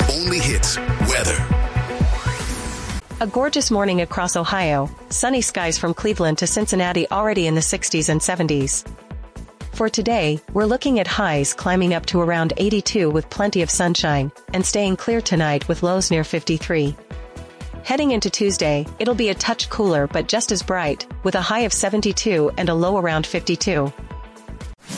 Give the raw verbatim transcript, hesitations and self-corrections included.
only hits weather. A gorgeous morning across Ohio, sunny skies from Cleveland to Cincinnati already in the sixties and seventies. For today, we're looking at highs climbing up to around eighty-two with plenty of sunshine, and staying clear tonight with lows near fifty-three. Heading into Tuesday, it'll be a touch cooler but just as bright, with a high of seventy-two and a low around fifty-two.